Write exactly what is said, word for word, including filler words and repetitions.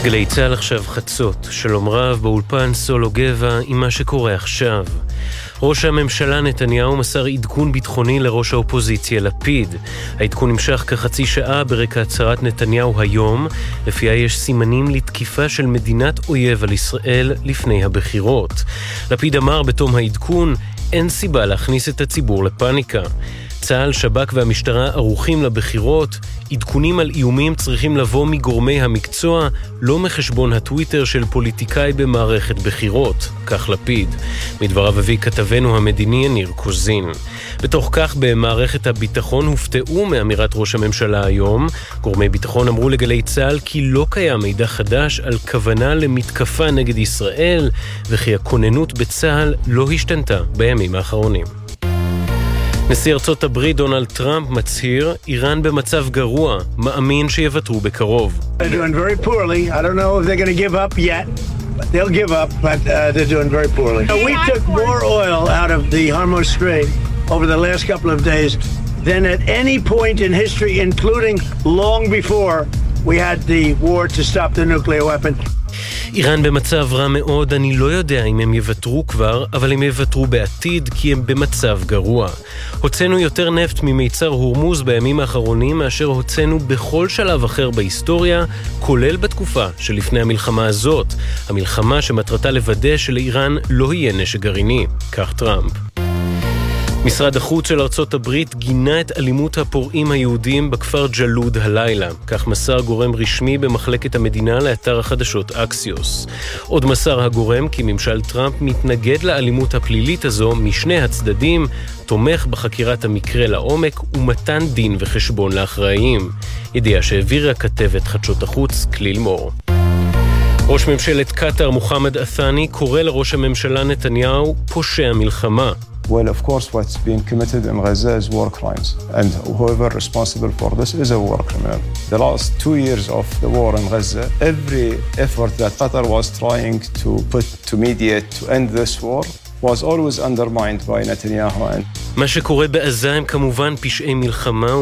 גלי צהל עכשיו חצות, שלום רב באולפן סולו גבע עם מה שקורה עכשיו. ראש הממשלה נתניהו מסר עדכון ביטחוני לראש האופוזיציה לפיד. העדכון נמשך כחצי שעה ברקע הצהרת נתניהו היום, לפיה יש סימנים לתקיפה של מדינת אויב על ישראל לפני הבחירות. לפיד אמר בתום העדכון, אין סיבה להכניס את הציבור לפאניקה. צה"ל, שב"כ והמשטרה ערוכים לבחירות, עדכונים על איומים צריכים לבוא מגורמי המקצוע, לא מחשבון הטוויטר של פוליטיקאי במערכת בחירות, כך לפיד. מדבריו הביא כתבנו המדיני ניר קוזין. בתוך כך במערכת הביטחון הופתעו מאמירת ראש הממשלה היום. גורמי ביטחון אמרו לגלי צה"ל כי לא קיים מידע חדש על כוונה למתקפה נגד ישראל, וכי הכוננות בצה"ל לא השתנתה בימים האחרונים. נשיא ארצות הברית דונלד טראמפ מצהיר, איראן במצב גרוע, מאמין שיוותרו בקרוב. They're doing very poorly. I don't know if they're going to give up yet, but they'll give up, but uh, they're doing very poorly. We took more oil out of the Hormuz Strait over the last couple of days than at any point in history, including long before we had the war to stop the nuclear weapon. איראן במצב רע מאוד, אני לא יודע אם הם יוותרו כבר, אבל הם יוותרו בעתיד כי הם במצב גרוע. הוצאנו יותר נפט ממיצר הורמוז בימים האחרונים מאשר הוצאנו בכל שלב אחר בהיסטוריה, כולל בתקופה שלפני המלחמה הזאת. המלחמה שמטרתה לוודא שלאיראן לא יהיה נשק גרעיני, כך טראמפ. משרד החוץ של ארצות הברית גינה את אלימות הפורעים היהודים בכפר ג'לוד הלילה. כך מסר גורם רשמי במחלקת המדינה לאתר החדשות אקסיוס. עוד מסר הגורם כי ממשל טראמפ מתנגד לאלימות הפלילית הזו משני הצדדים, תומך בחקירת המקרה לעומק ומתן דין וחשבון לאחראים. ידיעה שהעבירה כתבת חדשות החוץ כליל מור. ראש ממשלת קטר מוחמד את'אני קורא לראש הממשלה נתניהו פושע מלחמה. Well, of course, what's being committed in Gaza is war crimes, and whoever responsible for this is a war criminal. The last two years of the war in Gaza, every effort that Qatar was trying to put to mediate to end this war was always undermined by Netanyahu. מה שקורה בעזה הם כמובן פשעי מלחמה